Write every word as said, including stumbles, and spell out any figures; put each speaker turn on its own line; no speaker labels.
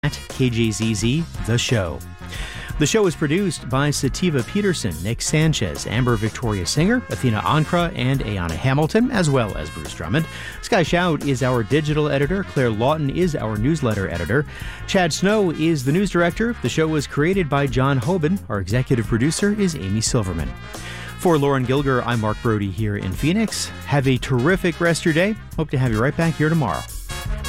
at K J Z Z The Show. The show is produced by Sativa Peterson, Nick Sanchez, Amber Victoria Singer, Athena Ankra, and Ayana Hamilton, as well as Bruce Drummond. Sky Shout is our digital editor. Claire Lawton is our newsletter editor. Chad Snow is the news director. The show was created by John Hoban. Our executive producer is Amy Silverman. For Lauren Gilger, I'm Mark Brody here in Phoenix. Have a terrific rest of your day. Hope to have you right back here tomorrow.